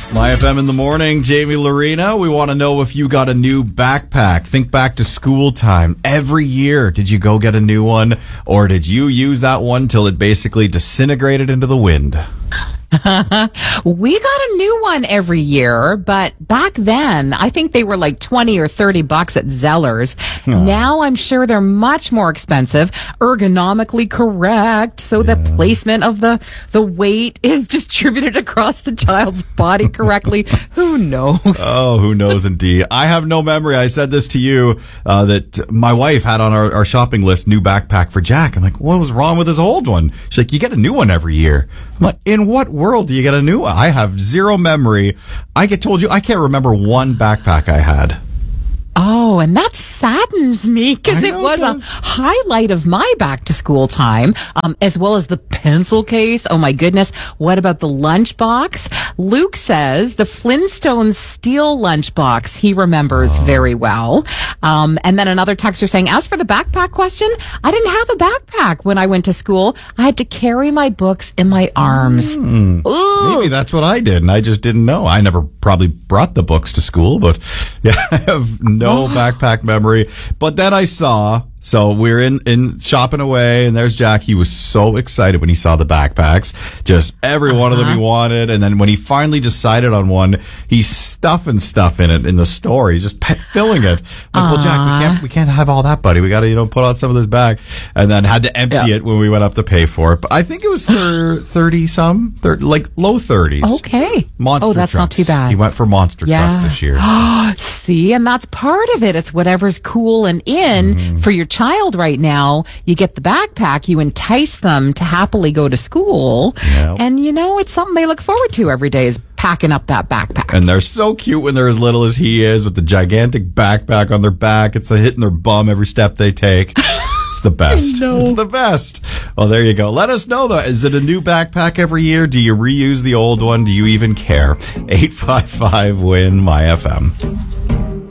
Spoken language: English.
My FM in the morning, Jamie Lorena. We want to know if you got a new backpack. Think back to school time. Every year, did you go get a new one? Or did you use that one till it basically disintegrated into the wind? We got a new one every year, but back then, I think they were like $20 or $30 at Zellers. Oh. Now I'm sure they're much more expensive, ergonomically correct, so the placement of the weight is distributed across the child's body correctly. Who knows? Oh, who knows indeed. I have no memory. I said this to you, that my wife had on our shopping list, new backpack for Jack. I'm like, what was wrong with his old one? She's like, you get a new one every year. I'm like, in what world do you get a new one? I have zero memory. I told you, I can't remember one backpack I had. Oh, and that saddens me because I it know was it a does. highlight of my back to school time, as well as the pencil case. Oh my goodness. What about the lunchbox? Luke says the Flintstones steel lunchbox he remembers very well. And then another texter saying, as for the backpack question, I didn't have a backpack when I went to school. I had to carry my books in my arms. Ooh. Maybe that's what I did, and I just didn't know. I never probably brought the books to school, but yeah, I have no backpack memory. But then I saw, so we're in shopping away, and there's Jack. He was so excited when he saw the backpacks. Just every one of them he wanted. And then when he finally decided on one, he's stuffing stuff in it in the store. He's just filling it. I'm like, well, Jack, we can't have all that, buddy. We got to, put out some of this back. And then had to empty it when we went up to pay for it. But I think it was 30 some, like low 30s. Okay. Monster that's not trucks. too bad. He went for monster trucks this year. See, and that's part of it. It's whatever's cool and in for your child right now. You get the backpack, you entice them to happily go to school. Yeah. And it's something they look forward to every day is packing up that backpack. And they're so cute when they're as little as he is with the gigantic backpack on their back. It's hitting their bum every step they take. It's the best. It's the best. Well, there you go. Let us know, though. Is it a new backpack every year? Do you reuse the old one? Do you even care? 855-WIN-MY-FM.